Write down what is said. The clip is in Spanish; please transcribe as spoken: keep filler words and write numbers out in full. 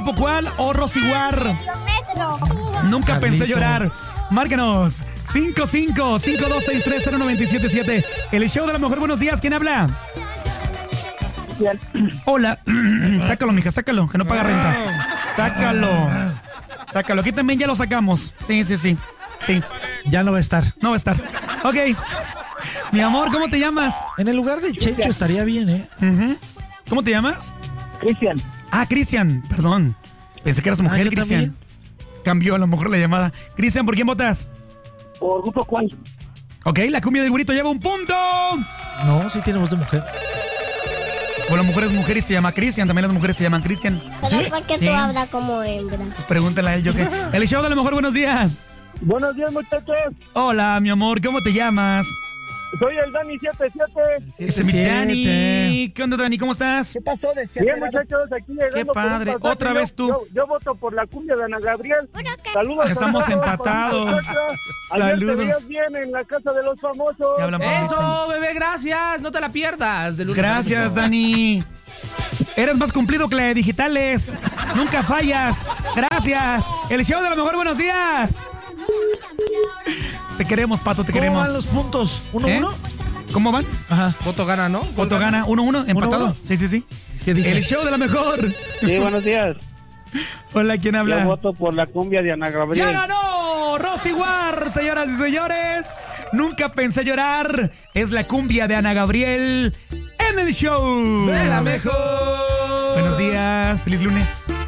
¿Grupo cuál o Rosiguar? Nunca Carlitos. pensé llorar. Márcanos. cinco cinco cinco dos seis tres cero nueve siete siete. El show de la mejor. Buenos días. ¿Quién habla? Hola. Sácalo, mija, sácalo, que no paga renta. Sácalo. Sácalo. Aquí también ya lo sacamos. Sí, sí, sí. Sí. Ya no va a estar. No va a estar. Ok. Mi amor, ¿cómo te llamas? En el lugar de Checho estaría bien, ¿eh? Uh-huh. ¿Cómo te llamas? Cristian. Ah, Cristian. Perdón. Pensé que eras mujer, Ah, yo Cristian. también. Cambió a lo mejor la llamada. Cristian, ¿por quién votas? Por Grupo cuál. Ok, la cumbia del güerito lleva un punto. No, sí tiene voz de mujer. O la mujer es mujer y se llama Cristian. También las mujeres se llaman Cristian. Pero ¿por qué Sí. tú hablas como hembra? Pregúntale a él, yo qué. El show de la mejor. Buenos días. Buenos días, muchachos. Hola, mi amor. ¿Cómo te llamas? Soy el Dani siete siete. Ese es mi Dani. ¿Qué onda, Dani? ¿Cómo estás? ¿Qué pasó? ¿Desde Bien, hace rato? muchachos, aquí llegando. Qué por un padre. pasaje. Otra Yo- vez tú. Yo, yo voto por la cumbia de Ana Gabriel. Saludos. Estamos a todos, empatados. muchachos. Ayer Saludos. te veías bien en la casa de los famosos. Ya hablamos. Eso, bebé, gracias. No te la pierdas. De lunes a Gracias, domingo. Dani. Eres más cumplido que la de digitales. Nunca fallas. Gracias. El show de la mejor. Buenos días. Te queremos, Pato, te ¿Cómo queremos. van los puntos? ¿Uno, ¿Eh? uno? ¿Cómo van? Ajá. Voto gana, ¿no? Foto gana uno uno, empatado. uno? Sí, sí, sí. ¿Qué dije? El show de la mejor. Sí, buenos días. Hola, ¿quién habla? Yo voto por la cumbia de Ana Gabriel. ¡Ya ganó! Rosy War, señoras y señores. Nunca pensé llorar. Es la cumbia de Ana Gabriel en el show De la mejor. Buenos días. Feliz lunes.